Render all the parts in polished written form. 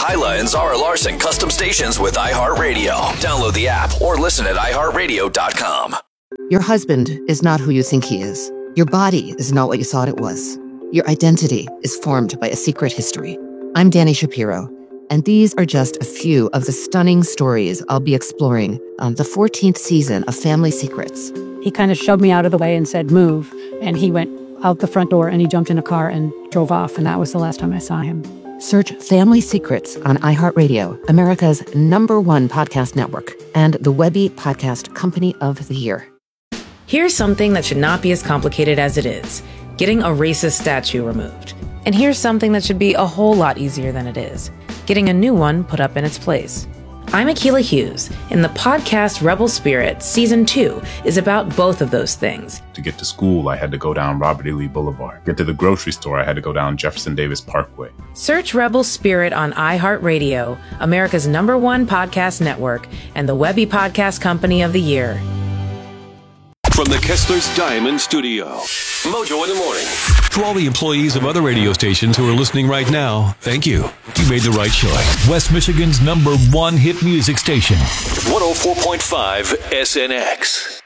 Hyla and Zara Larson custom stations with iHeartRadio. Download the app or listen at iHeartRadio.com. Your husband is not who you think he is. Your body is not what you thought it was. Your identity is formed by a secret history. I'm Dani Shapiro, and these are just a few of the stunning stories I'll be exploring on the 14th season of Family Secrets. He kind of shoved me out of the way and said, move. And he went out the front door and he jumped in a car and drove off. And that was the last time I saw him. Search Family Secrets on iHeartRadio, America's #1 podcast network, and the Webby Podcast Company of the Year. Here's something that should not be as complicated as it is: getting a racist statue removed. And here's something that should be a whole lot easier than it is: getting a new one put up in its place. I'm Akilah Hughes, and the podcast Rebel Spirit Season 2 is about both of those things. To get to school, I had to go down Robert E. Lee Boulevard. Get to the grocery store, I had to go down Jefferson Davis Parkway. Search Rebel Spirit on iHeartRadio, America's #1 podcast network, and the Webby Podcast Company of the Year. From the Kessler's Diamond Studio, Mojo in the Morning. To all the employees of other radio stations who are listening right now, thank you. You made the right choice. West Michigan's #1 hit music station. 104.5 SNX.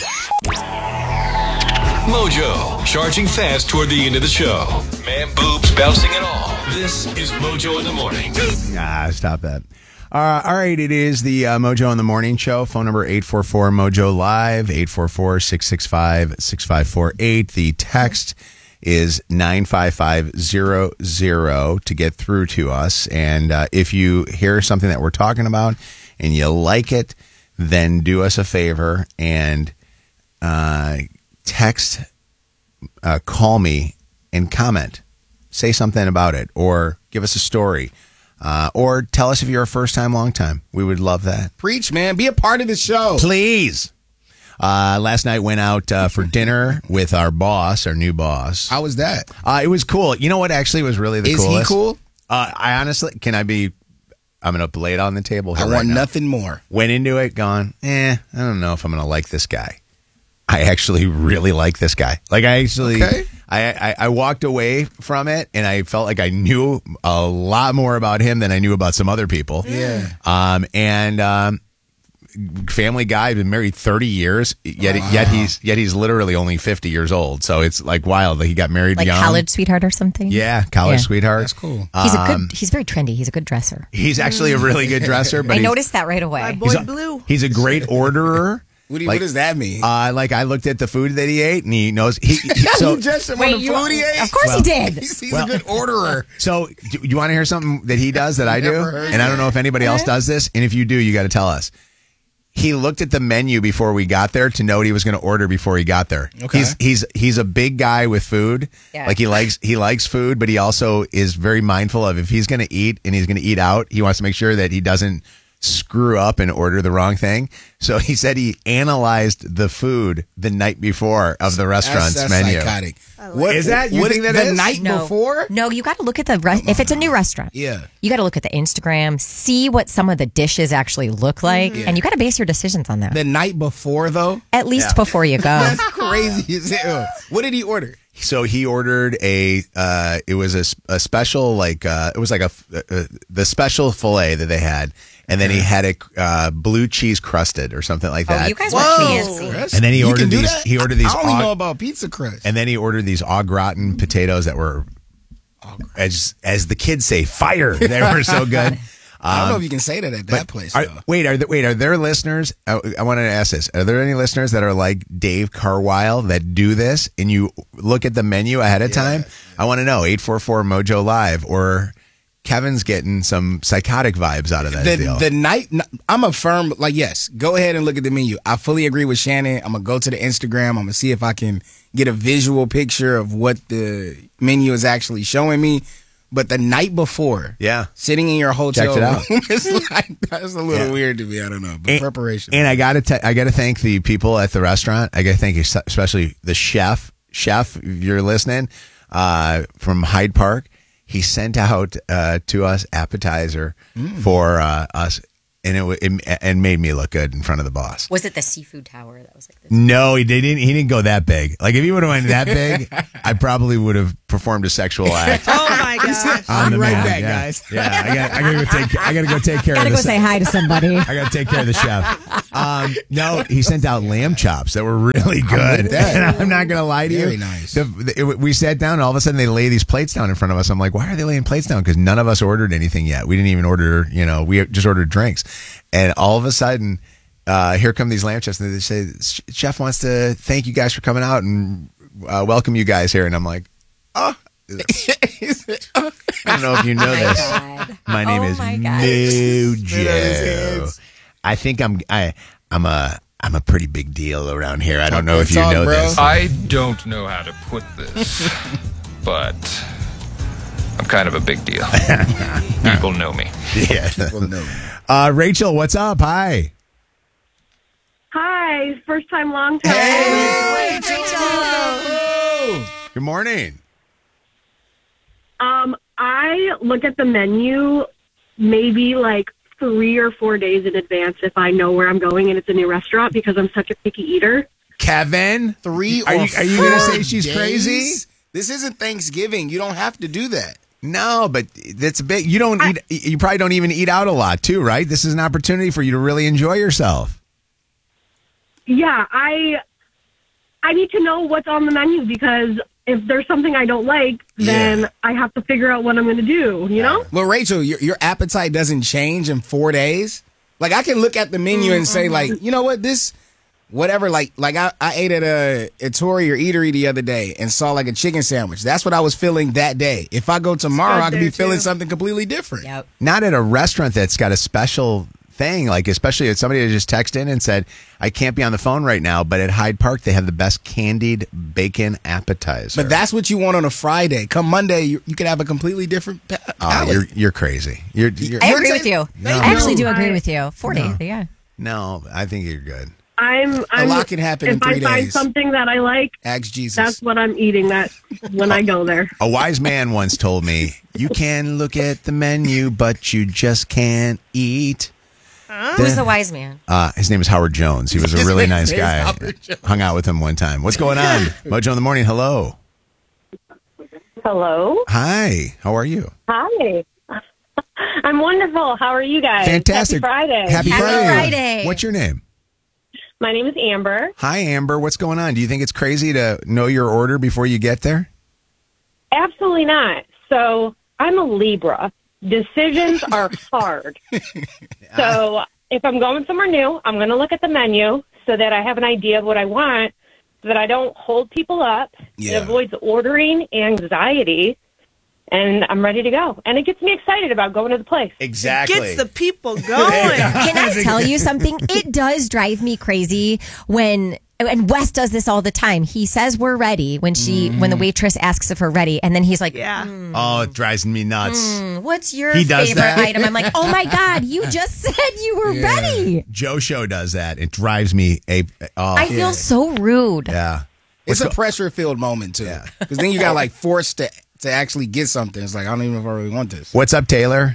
Mojo, charging fast toward the end of the show. Man boobs bouncing and all. This is Mojo in the Morning. Stop that. All right, it is the Mojo in the Morning show. Phone number 844-MOJO-LIVE, 844-665-6548. The text is 95500 to get through to us. And if you hear something that we're talking about and you like it, then do us a favor and text, call me, and comment. Say something about it or give us a story. Or tell us if you're a first time, long time. We would love that. Preach, man. Be a part of the show. Please. Last night went out for dinner with our boss, our new boss. How was that? It was cool. You know what actually was really the coolest? Is he cool? I honestly, I'm going to lay it on the table here. I want nothing more. Went into it gone, I don't know if I'm going to like this guy. I actually really like this guy. Like Okay. I walked away from it and I felt like I knew a lot more about him than I knew about some other people. Yeah. Family guy, been married 30 years, yet he's literally only 50 years old. So it's like wild. Like he got married like young. college sweetheart or something. Yeah, college sweetheart. That's cool. He's very trendy. He's a good dresser. He's actually a really good dresser. But I noticed that right away. He's a great orderer. What does that mean? Like I looked at the food that he ate, and he knows so. You judged him on the food he ate? Of course he did. He's a good orderer. So you want to hear something that he does that I do? And I don't know if anybody else does this. And if you do, you got to tell us. He looked at the menu before we got there to know what he was going to order before he got there. Okay. He's a big guy with food. Yeah. Like he likes food, but he also is very mindful of if he's going to eat and he's going to eat out, he wants to make sure that he doesn't screw up and order the wrong thing. So he said he analyzed the food the night before of the restaurant's that's menu. Psychotic. What is that? You think that the is? night before? No, you got to look at if it's a new restaurant. Yeah. You got to look at the Instagram, see what some of the dishes actually look like, and you got to base your decisions on that. The night before, though? At least before you go. That's crazy as hell. What did he order? So he ordered it was a special, it was like the special filet that they had. And then he had it blue cheese crusted or something like that. Oh, you guys were fancy. And then he ordered these. He ordered these. I don't know about pizza crust. And then he ordered these au gratin potatoes that were, as the kids say, fire. They were so good. I don't know if you can say that at that place. Though. Are there listeners? I wanted to ask this: are there any listeners that are like Dave Carwile that do this? And you look at the menu ahead of time. I want to know 844-MOJO-LIVE or. Kevin's getting some psychotic vibes out of that deal. The night, I'm a firm, yes, go ahead and look at the menu. I fully agree with Shannon. I'm going to go to the Instagram. I'm going to see if I can get a visual picture of what the menu is actually showing me. But the night before, sitting in your hotel room, that's a little weird to me. I don't know. But preparation. And I got to thank the people at the restaurant. I got to thank especially the chef. Chef, if you're listening, from Hyde Park. He sent out to us appetizer for us, and it made me look good in front of the boss. Was it the seafood tower that was like this? No, he didn't. He didn't go that big. Like if he would have went that big, I probably would have performed a sexual act. Oh my gosh. I'll be right man, back, yeah. guys. Yeah, I gotta go take care Gotta of go this. say hi to somebody. I gotta take care of the chef. No, he sent out lamb chops that were really good. that. And I'm not gonna lie to you. Very nice. We sat down, and all of a sudden they lay these plates down in front of us. I'm like, why are they laying plates down? Because none of us ordered anything yet. We didn't even order. We just ordered drinks, and all of a sudden, here come these lamb chops, and they say, "Chef wants to thank you guys for coming out and welcome you guys here." And I'm like, oh. I don't know if you know this. God. My name is Mojo. I think I'm a pretty big deal around here. I don't know if you know this. I don't know how to put this, but I'm kind of a big deal. People know me. Yeah. People know me. Rachel, what's up? Hi. Hi, first time, long time. Hey, Rachel. Good morning. I look at the menu maybe like 3 or 4 days in advance if I know where I'm going and it's a new restaurant because I'm such a picky eater. Kevin, 3 are or you 4 going to say she's days? crazy? This isn't Thanksgiving. You don't have to do that. No, but that's a bit. You probably don't even eat out a lot, too, right? This is an opportunity for you to really enjoy yourself. Yeah, I need to know what's on the menu because if there's something I don't like, then I have to figure out what I'm going to do, you know? Well, Rachel, your appetite doesn't change in 4 days. Like, I can look at the menu and say, like, you know what, this, whatever, like I ate at a Tory or Eatery the other day and saw, like, a chicken sandwich. That's what I was feeling that day. If I go tomorrow, I could be feeling something completely different. Yep. Not at a restaurant that's got a special thing, like especially if somebody just texted in and said, I can't be on the phone right now, but at Hyde Park, they have the best candied bacon appetizer. But that's what you want on a Friday. Come Monday, you could have a completely different palate. You're crazy. I agree with you. No. I actually do agree with you. 4 days, yeah. No, I think you're good. I'm a lot can happen in 3 If I find days. something that I like, ask Jesus. That's what I'm eating when I go there. A wise man once told me, you can look at the menu, but you just can't eat. Who's the wise man? His name is Howard Jones. He was a really nice guy. Howard Jones. Hung out with him one time. What's going on? Mojo in the morning. Hello. Hello. Hi. How are you? Hi. I'm wonderful. How are you guys? Fantastic. Happy Friday. Happy Friday. Friday. What's your name? My name is Amber. Hi, Amber. What's going on? Do you think it's crazy to know your order before you get there? Absolutely not. So I'm a Libra. Decisions are hard. So if I'm going somewhere new, I'm going to look at the menu so that I have an idea of what I want, so that I don't hold people up. Yeah. It avoids ordering anxiety, and I'm ready to go. And it gets me excited about going to the place. Exactly. Gets the people going. Can I tell you something? It does drive me crazy when, and Wes does this all the time. He says we're ready when the waitress asks if we're ready, and then he's like, Oh, it drives me nuts. what's your He does favorite that? item? I'm like, oh my God, you just said you were ready. Joe Show does that. It drives me I feel so rude. Yeah. It's a pressure-filled moment, too. Because then you got, like, forced to actually get something. It's like, I don't even know if I really want this. What's up, Taylor?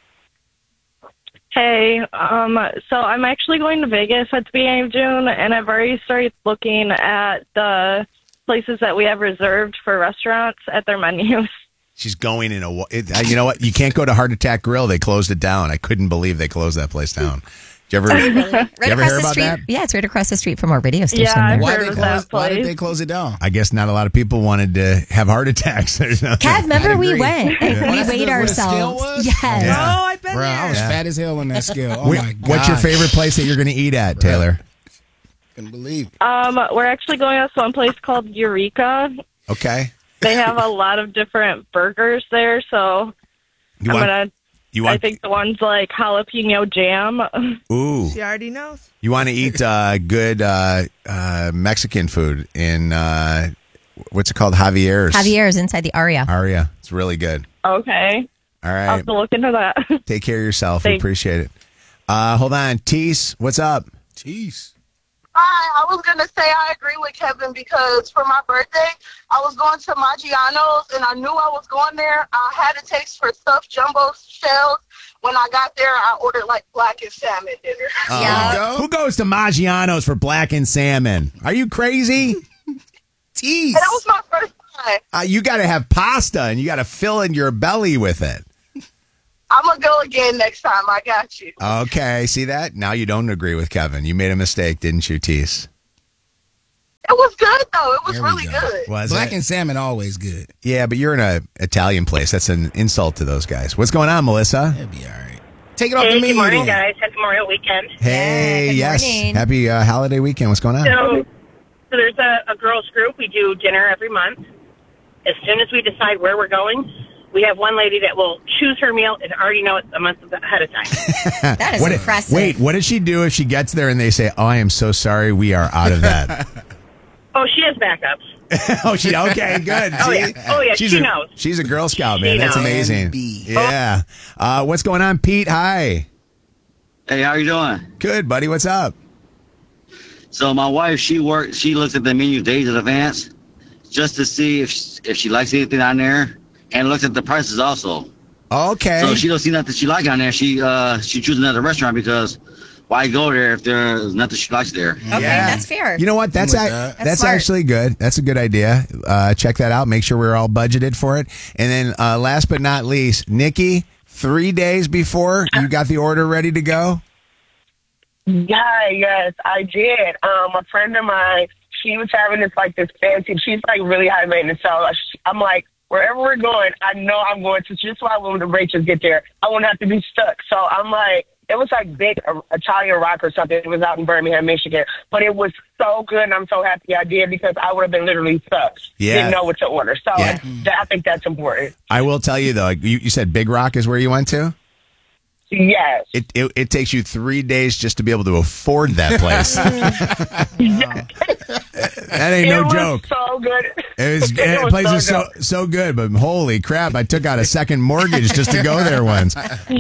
Hey, so I'm actually going to Vegas at the beginning of June, and I've already started looking at the places that we have reserved for restaurants at their menus. She's going in you know what? You can't go to Heart Attack Grill. They closed it down. I couldn't believe they closed that place down. Did you ever hear about street. that? Yeah, it's right across the street from our radio station. Yeah, there. Why did they close it down? I guess not a lot of people wanted to have heart attacks. Kev, remember we went and Yeah. we That's weighed what the scale ourselves. was? Yes. Yeah. Oh, I've been Bro, there. I was fat as hell on that scale. Oh, my God. What's your favorite place that you're going to eat at, Taylor? Couldn't believe it. We're actually going to some place called Eureka. Okay. They have a lot of different burgers there, so I think the ones like jalapeno jam. Ooh. She already knows. You want to eat good Mexican food in, what's it called? Javier's. Javier's inside the Aria. Aria. It's really good. Okay. All I'll right. have to look into that. Take care of yourself. We Thanks. appreciate it. Hold on. Tease, what's up? Jeez. Hi, I was going to say I agree with Kevin because for my birthday, I was going to Maggiano's and I knew I was going there. I had a taste for stuffed jumbo shells. When I got there, I ordered like blackened salmon dinner. Who goes to Maggiano's for blackened salmon? Are you crazy? Tease. And that was my first You got to have pasta, and you got to fill in your belly with it. I'm going to go again next time. I got you. Okay, see that? Now you don't agree with Kevin. You made a mistake, didn't you, Tease? It was good, though. It was really good. Was Black it? and salmon always good. Yeah, but you're in an Italian place. That's an insult to those guys. What's going on, Melissa? It'll be all right. Take it off Hey, the menu. good morning, then. guys. Happy Memorial Weekend. Hey, good yes. morning. Happy holiday weekend. What's going on? So there's a girls group. We do dinner every month. As soon as we decide where we're going, we have one lady that will choose her meal and already know it a month ahead of time. That is impressive. Wait, what does she do if she gets there and they say, "Oh, I am so sorry, we are out of that"? Oh, she has backups. Oh, she okay, good. Oh, yeah. Oh, yeah, she knows. She's a Girl Scout, man. She That's knows. amazing. Yeah. What's going on, Pete? Hi. Hey, how you doing? Good, buddy. What's up? So my wife, she looks at the menu days in advance just to see if she likes anything on there, and looks at the prices also. Okay. So if she don't see nothing she like on there, she chooses another restaurant because why go there if there's nothing she likes there? Okay, that's fair. You know what? That's That's smart. actually good. That's a good idea. Check that out. Make sure we're all budgeted for it. And then last but not least, Nikki, 3 days before you got the order ready to go? Yeah, yes, I did. A friend of mine, she was having this fancy, she's really high maintenance. So I'm like, wherever we're going, I know I'm going to, just why when the Rachels get there, I won't have to be stuck. So I'm like, it was big Italian rock or something. It was out in Birmingham, Michigan. But it was so good, and I'm so happy I did because I would have been literally stuck. Yeah. Didn't know what to order. So Yeah. I think that's important. I will tell you, though, you said Big Rock is where you went to? Yes. It takes you 3 days just to be able to afford that place. That ain't no joke. So good. That place is so good, but holy crap, I took out a second mortgage just to go there once.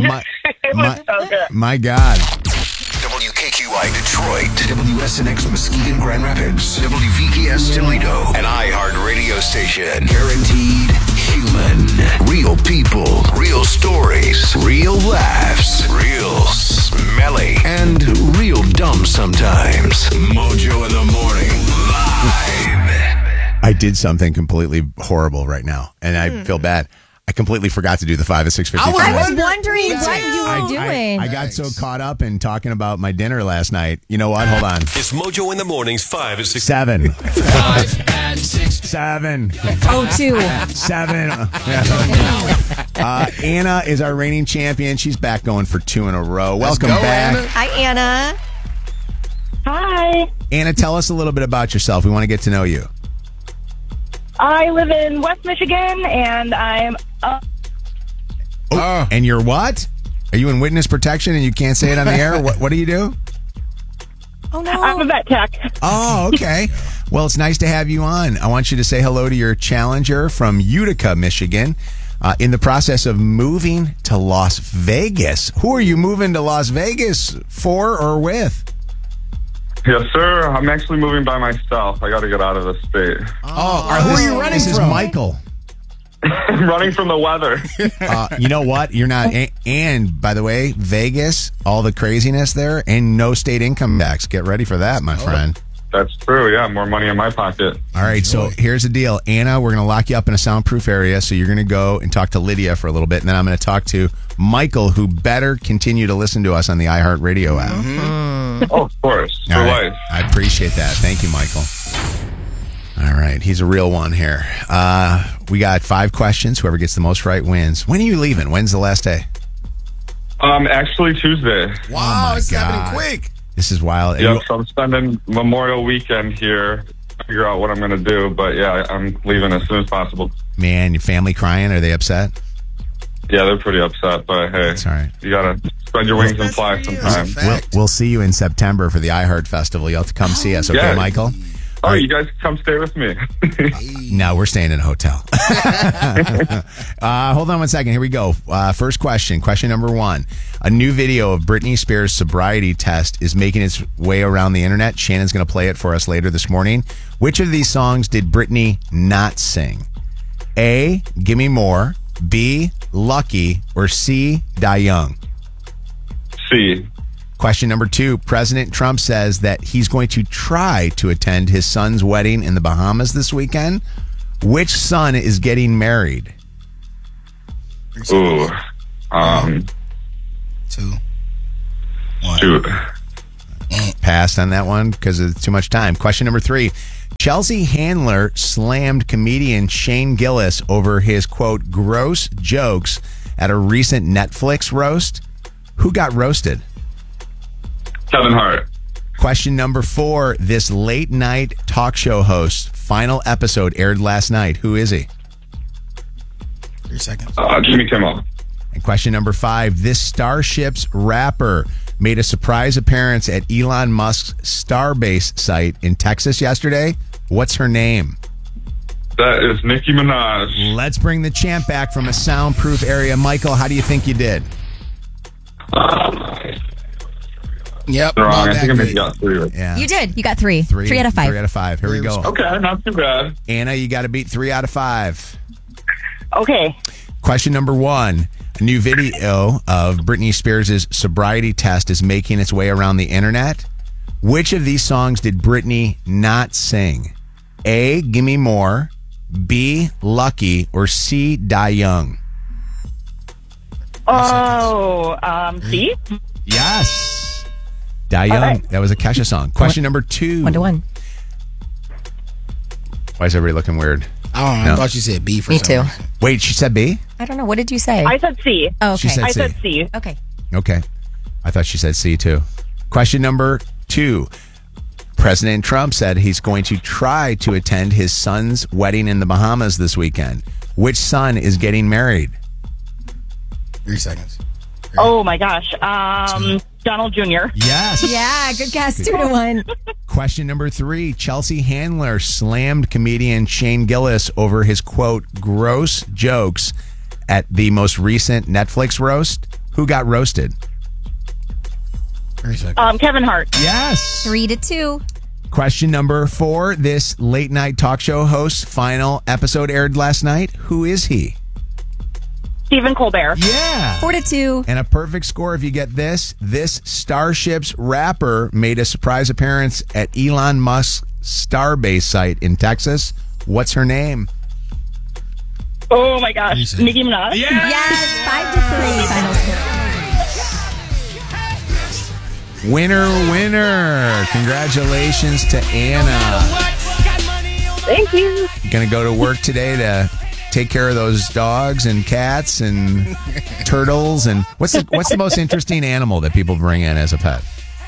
My God. WKQI Detroit, WSNX Muskegon Grand Rapids, WVKS Toledo, an iHeart radio station. Guaranteed human. Real people, real stories, real laughs, real smelly, and real dumb sometimes. Mojo in the morning, live. I did something completely horrible right now, and I feel bad. I completely forgot to do the 5 at 6:50. I was wondering what you were doing. I got so caught up in talking about my dinner last night. You know what? Hold on. It's Mojo in the Mornings, 5 at 6. 7. 5 and 6. 7. Oh, 2. 7. Anna is our reigning champion. She's back going for 2 in a row. Welcome back. Anna. Hi, Anna. Hi. Anna, tell us a little bit about yourself. We want to get to know you. I live in West Michigan, and I'm And you're what? Are you in witness protection and you can't say it on the air? What do you do? Oh, no. I'm a vet tech. Oh, okay. Well, it's nice to have you on. I want you to say hello to your challenger from Utica, Michigan, in the process of moving to Las Vegas. Who are you moving to Las Vegas for or with? Yes, sir. I'm actually moving by myself. I got to get out of the state. Who are you running from? This is Michael. I'm running from the weather. You know what? You're not. And by the way, Vegas, all the craziness there, and no state income tax. Get ready for that, my friend. That's true. Yeah, more money in my pocket. All right, so here's the deal. Anna, we're going to lock you up in a soundproof area, so you're going to go and talk to Lydia for a little bit, and then I'm going to talk to Michael, who better continue to listen to us on the iHeartRadio app. Oh, of course. For All right. life. I appreciate that. Thank you, Michael. All right, he's a real one here. We got 5 questions. Whoever gets the most right wins. When are you leaving? When's the last day? Actually Tuesday. Wow, it's God. happening quick. This is wild. Yep, so I'm spending Memorial Weekend here. Figure out what I'm going to do, but yeah, I'm leaving as soon as possible. Man, your family crying? Are they upset? Yeah, they're pretty upset, but hey, That's all right. You got to spread your wings and fly sometime. We'll see you in September for the iHeart Festival. You'll have to come see us, okay, Yeah. Michael? Oh, you guys come stay with me. No, we're staying in a hotel. Hold on one second. Here we go. First question. Question number 1. A new video of Britney Spears' sobriety test is making its way around the internet. Shannon's going to play it for us later this morning. Which of these songs did Britney not sing? A, Gimme More, B, Lucky, or C, Die Young? C. Question number 2. President Trump says that he's going to try to attend his son's wedding in the Bahamas this weekend. Which son is getting married? Ooh. 2. 1. Shoot. Passed on that one because of too much time. Question number 3. Chelsea Handler slammed comedian Shane Gillis over his, quote, gross jokes at a recent Netflix roast. Who got roasted? Kevin Hart. Question number 4. This late night talk show host, final episode aired last night. Who is he? 3 seconds. Jimmy Kimmel. And question number 5. This Starships rapper made a surprise appearance at Elon Musk's Starbase site in Texas yesterday. What's her name? That is Nicki Minaj. Let's bring the champ back from a soundproof area. Michael, how do you think you did? Yep. Wrong. I think I maybe got 3 right. Yeah. You did. You got 3. 3 out of 5. 3 out of 5. Here we go. Okay, not too bad. Anna, you got to beat 3 out of 5. Okay. Question number 1. A new video of Britney Spears' sobriety test is making its way around the internet. Which of these songs did Britney not sing? A, Gimme More, B, Lucky, or C, Die Young? C? Yes. Die Young. right. That was a Kesha song. Question number 2. 1-1. Why is everybody looking weird? I don't know. No. I thought you said B for Me some too. reason. Wait, she said B? I don't know. What did you say? I said C. Oh, okay. She said I C. said C. Okay. Okay. I thought she said C too. Question number 2. President Trump said he's going to try to attend his son's wedding in the Bahamas this weekend. Which son is getting married? 3 seconds. Oh my gosh. Donald Jr. Yes. Yeah, good guess. 2-1. Question number 3. Chelsea Handler slammed comedian Shane Gillis over his, quote, gross jokes at the most recent Netflix roast. Who got roasted? 3 seconds. Kevin Hart. Yes. 3-2. Question number 4. This late night talk show host's final episode aired last night. Who is he? Stephen Colbert. Yeah. 4-2. And a perfect score if you get this. This Starships rapper made a surprise appearance at Elon Musk's Starbase site in Texas. What's her name? Oh my gosh. Nicki Minaj. Yes, 5-3. Final score. Winner, winner. Congratulations to Anna. Thank you. Gonna go to work today to take care of those dogs and cats and turtles. And what's the most interesting animal that people bring in as a pet?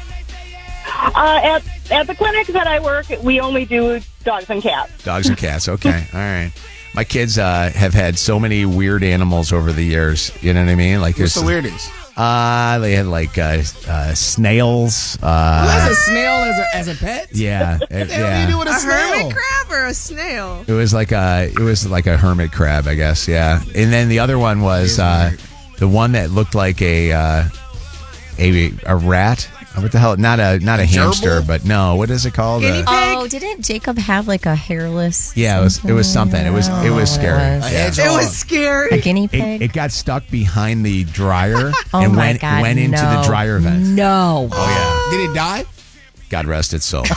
At the clinic that I work, we only do dogs and cats. Dogs and cats. Okay. All right. My kids have had so many weird animals over the years. You know what I mean? Like, What's the weirdest? They had like snails. Who has a snail as a pet? Yeah. What the hell do you do with a snail? hermit crab or a snail? It was like a hermit crab, I guess. Yeah. And then the other one was the one that looked like a rat. What the hell? Not a hamster, but no. What is it called? Oh, didn't Jacob have like a hairless? Yeah, it was something. It was scary. Yeah. It was scary. A guinea pig. It got stuck behind the dryer Oh and my went God, into the no. dryer vent. No. Oh Did it die? God rest its soul.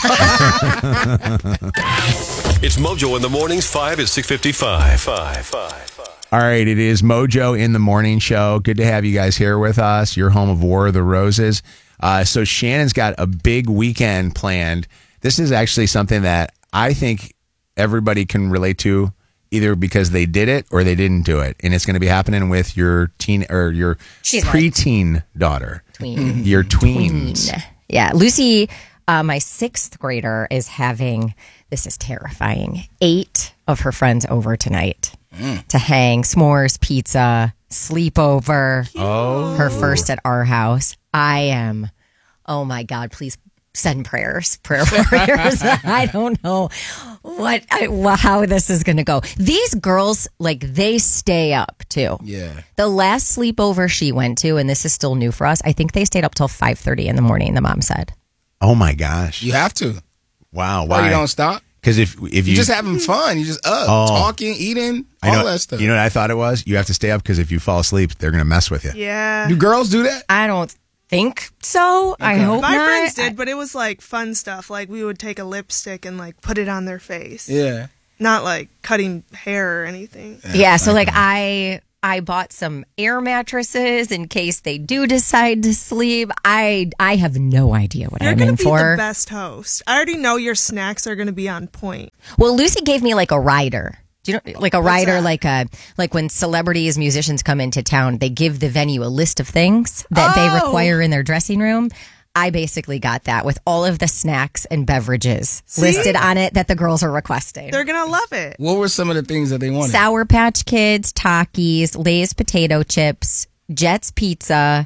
It's Mojo in the mornings, 5 at 6:55. All right, it is Mojo in the Morning Show. Good to have you guys here with us. Your home of War of the Roses. So Shannon's got a big weekend planned. This is actually something that I think everybody can relate to, either because they did it or they didn't do it, and it's going to be happening with your teen or your She's preteen daughter, Tween. your tweens. Yeah, Lucy, my 6th grader, is having, this is terrifying, 8 of her friends over tonight to hang, s'mores, pizza, sleepover. Oh. Her first at our house. I am, oh my God, please send prayer warriors. I don't know how this is going to go. These girls, like, they stay up too. Yeah. The last sleepover she went to, and this is still new for us, I think they stayed up till 5:30 in the morning, the mom said. Oh my gosh. You have to. Wow. Why Why? you don't stop? Because if You're just having fun. You just talking, eating, all that stuff. You know what I thought it was? You have to stay up because if you fall asleep, they're going to mess with you. Yeah. Do girls do that? I don't think so. I hope My not. friends did, but it was like fun stuff. Like we would take a lipstick and like put it on their face. Yeah. Not like cutting hair or anything. Yeah, so like I bought some air mattresses in case they do decide to sleep. I have no idea what You're I'm gonna in be for. the best host. I already know your snacks are going to be on point. Well, Lucy gave me like a rider. Do you know, like a rider, like when celebrities, musicians come into town, they give the venue a list of things that they require in their dressing room. I basically got that with all of the snacks and beverages listed on it that the girls are requesting. They're going to love it. What were some of the things that they wanted? Sour Patch Kids, Takis, Lay's potato chips, Jet's pizza.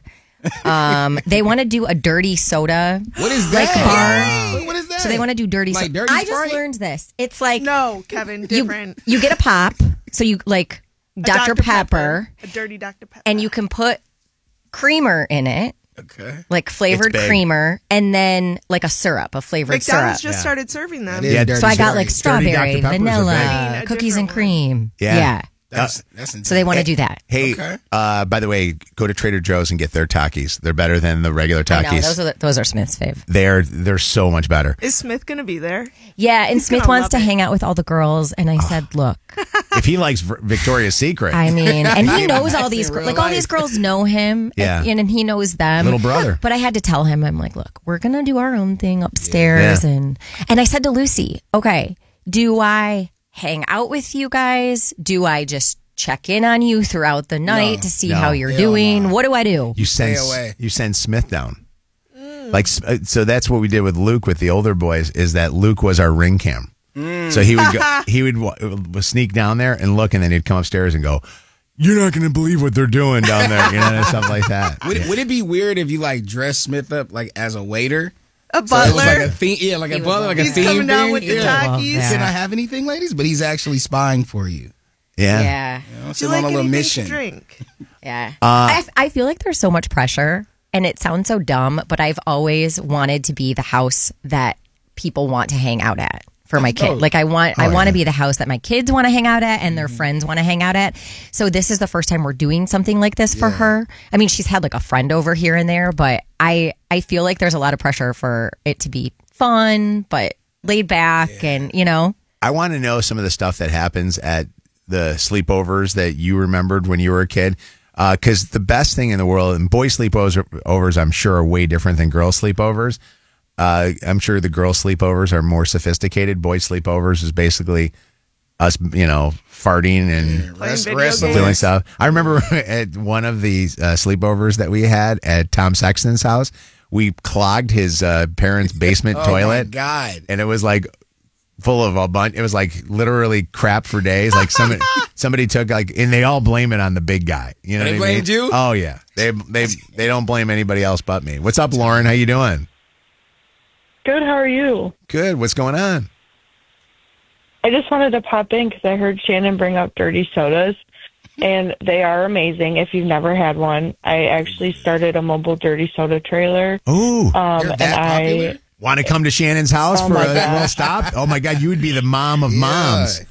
They want to do a dirty soda. What is that? Bar. What is that? So they want to do dirty Like soda. dirty I just Sprite? learned this. It's like No, Kevin, different. You get a pop. So you like Dr. Pepper. A dirty Dr. Pepper. And you can put creamer in it. Okay. Like flavored It's big. creamer, and then like a syrup, a flavored McDonald's syrup. just started serving them. Yeah, So I got like Dirty strawberry, Dr. Peppers are vanilla, big. cookies and cream. Yeah. That's So they want to do that. Hey, by the way, go to Trader Joe's and get their Takis. They're better than the regular I know, Takis. those are Smith's fave. They're so much better. Is Smith going to be there? Yeah, and He's Smith gonna wants love to it. hang out with all the girls, and I said, look, If he likes Victoria's Secret, I mean, and he knows all In these, real like all life. these girls know him, Yeah. and he knows them. Little brother. But I had to tell him, I'm like, look, we're gonna do our own thing upstairs, Yeah. and I said to Lucy, okay, do I hang out with you guys? Do I just check in on you throughout the night to see No. how you're Hell doing? no. What do I do? you send Stay away. you send Smith down. Like so that's what we did with Luke with the older boys. Is that Luke was our ring cam. So he would go, he would sneak down there and look, and then he'd come upstairs and go, "You're not going to believe what they're doing down there," and stuff like that. Would it be weird if you like dress Smith up like as a waiter? A So it was butler? like a theme, yeah, like a butler, like a He's theme coming down thing. with the Yeah. Takis. Can I have anything, ladies? But he's actually spying for you. Yeah. You know, Do you sitting like on a little anything mission. to drink? Yeah. I feel like there's so much pressure, and it sounds so dumb, but I've always wanted to be the house that people want to hang out at for my kid. Like I want to be the house that my kids want to hang out at and their friends want to hang out at. So this is the first time we're doing something like this for her. I mean, she's had like a friend over here and there, but I feel like there's a lot of pressure for it to be fun, but laid back and, you know. I want to know some of the stuff that happens at the sleepovers that you remembered when you were a kid. Because the best thing in the world, and boy sleepovers, I'm sure, are way different than girl sleepovers. I'm sure the girl sleepovers are more sophisticated. Boy sleepovers is basically us, farting and wrestling. doing stuff. I remember at one of the sleepovers that we had at Tom Sexton's house, we clogged his parents' basement toilet. My God. And it was like full of a bunch. It was like literally crap for days. Like somebody took and they all blame it on the big guy. You know They what I mean? blamed you? Oh yeah. They don't blame anybody else but me. What's up, Lauren? How you doing? Good. How are you? Good. What's going on? I just wanted to pop in because I heard Shannon bring up dirty sodas, and they are amazing. If you've never had one, I actually started a mobile dirty soda trailer. Ooh, and I want to come to Shannon's house Oh for my a God. little stop? Oh my God, you would be the mom of moms.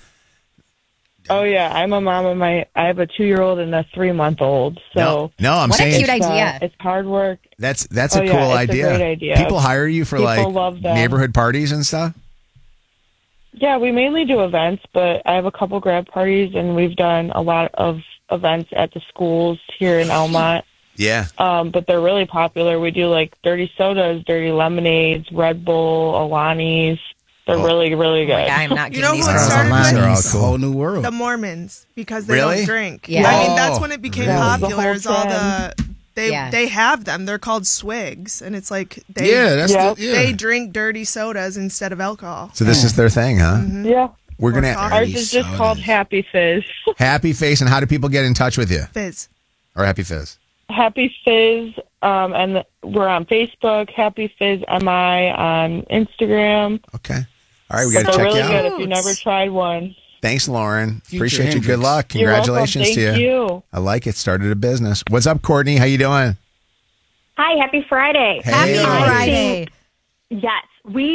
Oh yeah, I'm a mom of I have a 2-year-old and a 3-month-old. So No, I'm saying it's hard work. That's a Oh, cool yeah, it's a idea. great idea. People hire you for People love them. neighborhood parties and stuff. Yeah, we mainly do events, but I have a couple grad parties, and we've done a lot of events at the schools here in Elmont. Yeah. But they're really popular. We do like dirty sodas, dirty lemonades, Red Bull, Alani's. They're really, really good. I'm not You know who it These started are all with? cool. A whole new world. The Mormons, because they Really? don't drink. Yeah. I mean, Oh, that's when it became really? popular. The Is all whole they have them. They're called swigs, and it's like they they drink dirty sodas instead of alcohol. So this is their thing, huh? Yeah. We're gonna Ours is just called Happy Fizz. Happy Face. And how do people get in touch with you? Fizz. Or Happy Fizz? Happy Fizz, and we're on Facebook. Happy Fizz MI on Instagram. Okay. All right, we got to They're check really you out. good if you've never tried one. Thanks, Lauren. Future Appreciate you. Good Hendrix. luck. You're welcome. Congratulations Thank to you. I like it. Started a business. What's up, Courtney? How you doing? Hi, happy Friday. Hey. Happy Friday. Yes,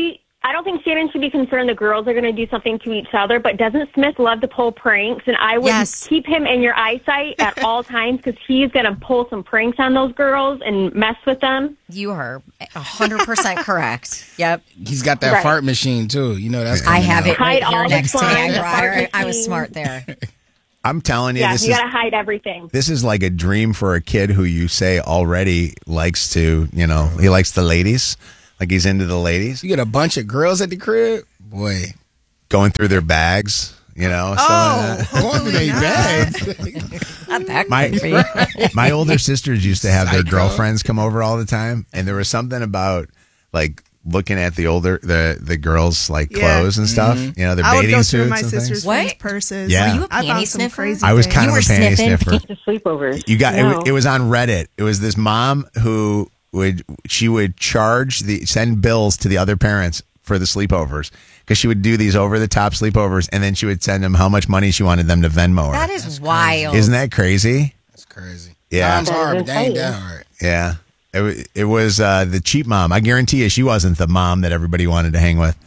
I don't think Shannon should be concerned the girls are going to do something to each other, but doesn't Smith love to pull pranks? And I would keep him in your eyesight at all times because he's going to pull some pranks on those girls and mess with them. You are 100% correct. Yep. He's got that fart machine, too. You know, that's I have out. it right here next to me. I was smart there. I'm telling you, you got to hide everything. This is like a dream for a kid who you say already likes to, he likes the ladies. Like he's into the ladies. You get a bunch of girls at the crib? Boy. Going through their bags, going through their bags. Not that creepy. My older sisters used to have their girlfriends come over all the time. And there was something about like looking at the girls like clothes and stuff. Mm-hmm. Their I would bathing go suits through my and sister's things. friends' purses. Yeah. Were you a I panty found some sniffer? crazy I was things. kind of a panty sniffer. The sleepovers. You got No. it was on Reddit. It was this mom who would send bills to the other parents for the sleepovers because she would do these over the top sleepovers and then she would send them how much money she wanted them to Venmo her. That is wild. Isn't that crazy? That's crazy. Yeah. Times hard, but they ain't that hard. Yeah. It was the cheap mom. I guarantee you she wasn't the mom that everybody wanted to hang with.